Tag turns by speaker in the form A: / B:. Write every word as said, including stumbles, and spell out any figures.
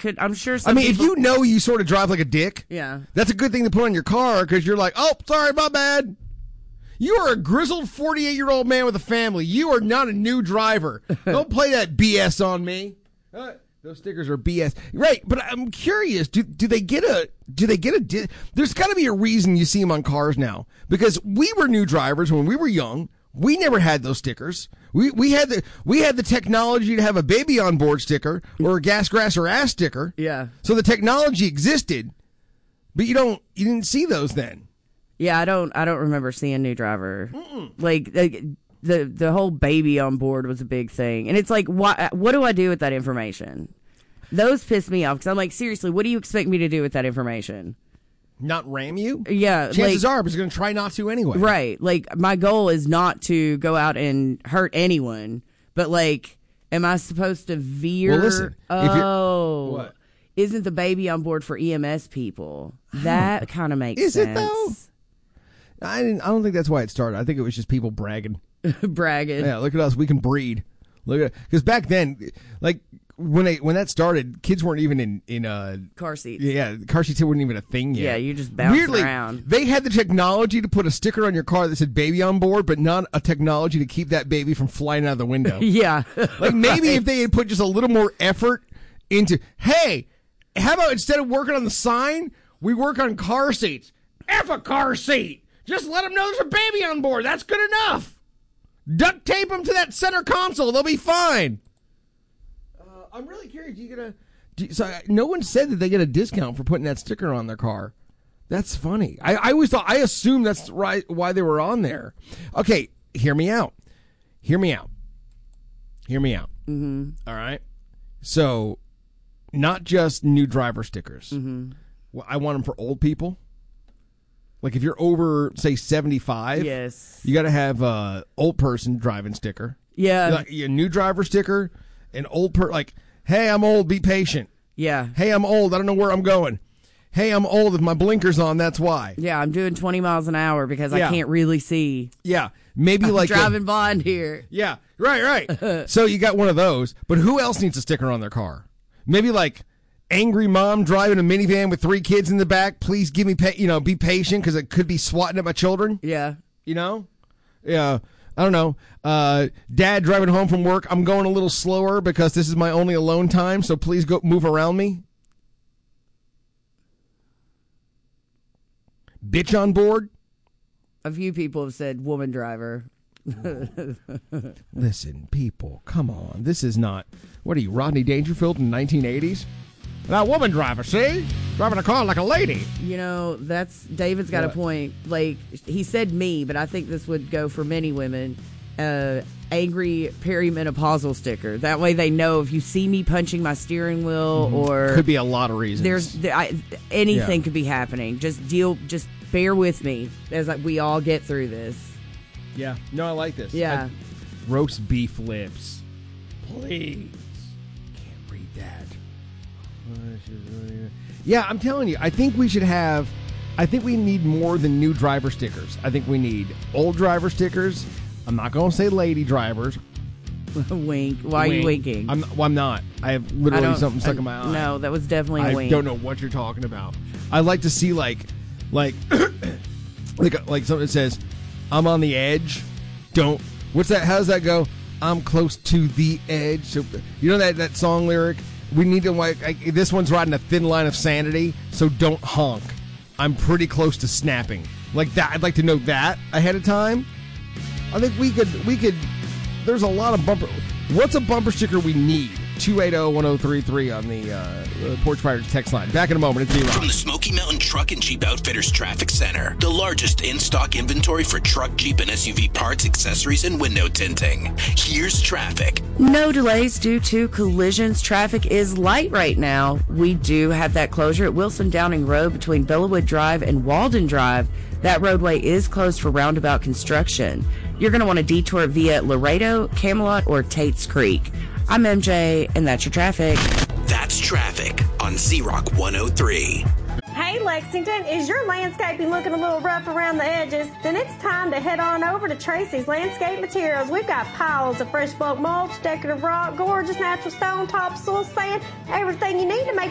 A: could. I'm sure. Some
B: I mean,
A: people,
B: if you know you sort of drive like a dick,
A: yeah,
B: that's a good thing to put on your car because you're like, oh, sorry, my bad. You are a grizzled forty-eight-year-old man with a family. You are not a new driver. Don't play that B S on me. Uh, those stickers are B S, right? But I'm curious. Do do they get a? Do they get a? Di- There's got to be a reason you see them on cars now because we were new drivers when we were young. We never had those stickers. We we had the we had the technology to have a baby on board sticker or a gas, grass, or ass sticker.
A: Yeah.
B: So the technology existed, but you don't you didn't see those then.
A: Yeah, I don't I don't remember seeing new driver. Mm-mm. Like the, the the whole baby on board was a big thing, and it's like, why? What do I do with that information? Those piss me off because I'm like, seriously, what do you expect me to do with that information?
B: Not ram you?
A: Yeah.
B: Chances
A: like,
B: are, but he's going to try not to anyway.
A: Right. Like, my goal is not to go out and hurt anyone, but, like, am I supposed to veer?
B: Well, listen.
A: Oh.
B: What?
A: Isn't the baby on board for E M S people? That kind of makes
B: is
A: sense.
B: Is it, though? I, didn't, I don't think that's why it started. I think it was just people bragging.
A: bragging.
B: Yeah, look at us. We can breed. Look at Because back then, like, when they when that started, kids weren't even in in uh,
A: car seats.
B: Yeah, car seats weren't even a thing yet.
A: Yeah, you just bouncing
B: Weirdly,
A: around.
B: They had the technology to put a sticker on your car that said "baby on board," but not a technology to keep that baby from flying out of the window.
A: Yeah,
B: like maybe
A: right.
B: if they had put just a little more effort into, hey, how about instead of working on the sign, we work on car seats? F a car seat. Just let them know there's a baby on board. That's good enough. Duct tape them to that center console. They'll be fine. I'm really curious. Do you get a? Do you, so no one said that they get a discount for putting that sticker on their car. That's funny. I, I always thought. I assumed that's right. Why they were on there. Okay, hear me out. Hear me out. Hear me out.
A: Mm-hmm.
B: All right. So, not just new driver stickers.
A: Mm-hmm.
B: Well, I want them for old people. Like if you're over, say, seventy-five,
A: yes,
B: you got to have a old person driving sticker.
A: Yeah,
B: like a new driver sticker. An old per like, hey, I'm old, be patient.
A: Yeah.
B: Hey, I'm old, I don't know where I'm going. Hey, I'm old, if my blinker's on, that's why.
A: Yeah, I'm doing twenty miles an hour because
B: yeah.
A: I can't really see.
B: Yeah, maybe
A: I'm
B: like
A: driving
B: a,
A: blind here.
B: Yeah, right, right. So you got one of those, but who else needs a sticker on their car? Maybe like angry mom driving a minivan with three kids in the back. Please give me, pa- you know, be patient because it could be swatting at my children.
A: Yeah,
B: you know, yeah. I don't know. Uh, Dad driving home from work. I'm going a little slower because this is my only alone time, so please go move around me. Bitch on board.
A: A few people have said woman driver.
B: Listen, people, come on. This is not, what are you, Rodney Dangerfield in the nineteen eighties? That woman driver, see? Driving a car like a lady.
A: You know, that's David's got
B: what?
A: a point. Like, he said me, but I think this would go for many women. Uh, angry perimenopausal sticker. That way they know if you see me punching my steering wheel mm-hmm. or...
B: Could be a lot of reasons.
A: There's I, Anything
B: yeah.
A: could be happening. Just deal, just bear with me as like, we all get through this.
B: Yeah. No, I like this.
A: Yeah.
B: I, roast beef lips. Please. Can't read that. Yeah, I'm telling you, I think we should have, I think we need more than new driver stickers. I think we need old driver stickers. I'm not going to say lady drivers.
A: Wink. Why
B: wink.
A: are you winking?
B: I'm, well, I'm not. I have literally
A: I
B: something stuck
A: I,
B: in my eye.
A: No, that was definitely a
B: I
A: wink.
B: I don't know what you're talking about. I like to see like, like, like, like something that says, I'm on the edge. Don't, what's that? How does that go? I'm close to the edge. So, you know that, that song lyric? We need to, like, like, this one's riding a thin line of sanity, so don't honk. I'm pretty close to snapping. Like that, I'd like to know that ahead of time. I think we could, we could, there's a lot of bumper, what's a bumper sticker we need? two eight zero, one zero three three on the uh, Porch Fires text line. Back in a moment. It's
C: From the Smoky Mountain Truck and Jeep Outfitters Traffic Center, the largest in-stock inventory for truck, Jeep, and S U V parts, accessories, and window tinting. Here's traffic.
A: No delays due to collisions. Traffic is light right now. We do have that closure at Wilson Downing Road between Bellawood Drive and Walden Drive. That roadway is closed for roundabout construction. You're going to want to detour via Laredo, Camelot, or Tate's Creek. I'm M J, and that's your traffic.
C: That's traffic on Z-Rock one oh three.
D: Hey Lexington, is your landscaping looking a little rough around the edges? Then it's time to head on over to Tracy's Landscape Materials. We've got piles of fresh bulk mulch, decorative rock, gorgeous natural stone, topsoil, sand, everything you need to make